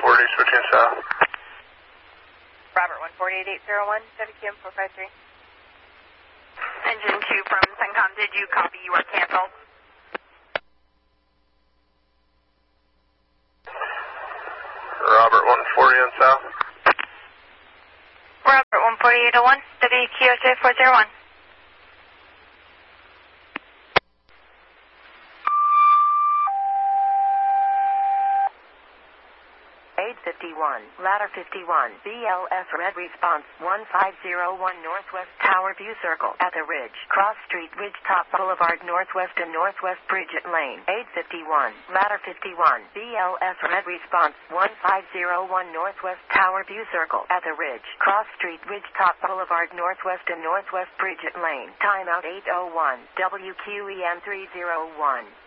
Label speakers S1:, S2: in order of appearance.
S1: switching south.
S2: Robert 148.801, WQM 453.
S3: Engine 2 from CENTCOM, did you copy you are canceled?
S1: Robert 140 on south.
S2: Robert 148.01, WQHA 401.
S4: 851, ladder 51, BLS red response 1501 Northwest Tower View Circle at the Ridge, Cross Street, Ridgetop Boulevard, Northwest and Northwest Bridget Lane. 851, ladder 51, BLS red response 1501 Northwest Tower View Circle at the Ridge, Cross Street, Ridgetop Boulevard, Northwest and Northwest Bridget Lane. Timeout 801, WQEM 301.